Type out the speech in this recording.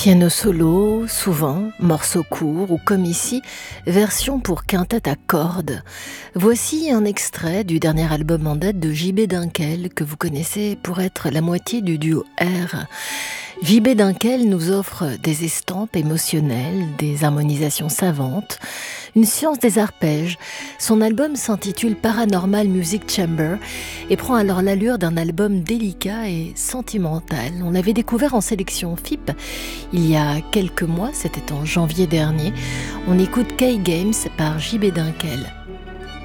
Piano solo, souvent, morceaux courts ou comme ici, version pour quintette à cordes. Voici un extrait du dernier album en date de J.B. Dunkel que vous connaissez pour être la moitié du duo R. J.B. Dunkel nous offre des estampes émotionnelles, des harmonisations savantes, une science des arpèges. Son album s'intitule Paranormal Music Chamber et prend alors l'allure d'un album délicat et sentimental. On l'avait découvert en sélection FIP il y a quelques mois, c'était en janvier dernier. On écoute K-Games par J.B. Dunkel.